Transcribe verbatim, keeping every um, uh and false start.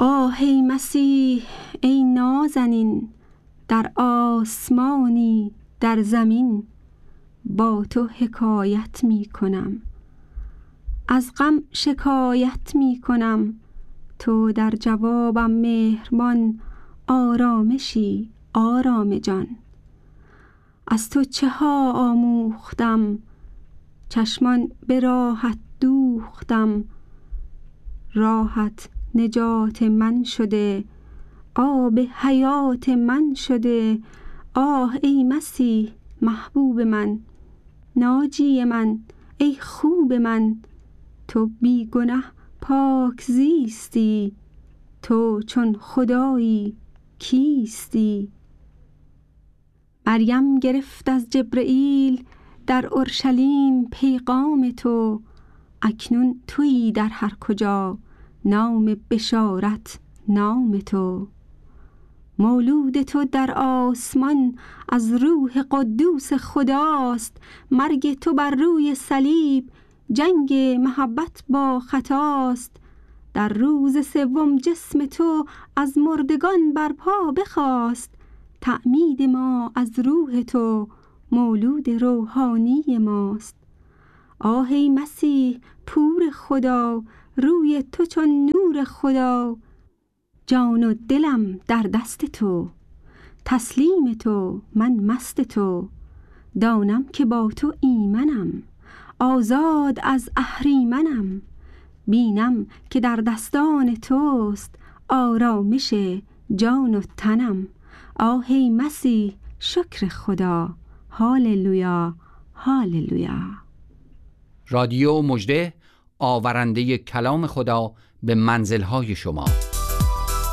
آه ای مسیح ای نازنین، در آسمانی در زمین با تو حکایت می کنم، از غم شکایت می کنم، تو در جوابم مهربان، آرامشی آرام جان. از تو چه ها آموختم، چشمان به راحت دوختم، راحت نجات من شده، آب حیات من شده. آه ای مسیح محبوب من، ناجی من ای خوب من، تو بی گنه پاک زیستی، تو چون خدایی کیستی. مریم گرفت از جبرئیل در اورشلیم پیغام تو، اکنون تویی در هر کجا، نام بشارت نام تو. مولود تو در آسمان از روح قدوس خداست، مرگ تو بر روی صلیب جنگ محبت با خطاست. در روز سوم جسم تو از مردگان برپا بخاست، تعمید ما از روح تو مولود روحانی ماست. آه ای مسیح پور خدا، روی تو چون نور خدا، جان و دلم در دست تو، تسلیم تو من مست تو. دانم که با تو ایمنم، آزاد از اهریمنم، بینم که در دستان توست آرامش جان و تنم. آه ای مسیح شکر خدا، هاللویا هاللویا. رادیو مژده، آورنده کلام خدا به منزل‌های شما.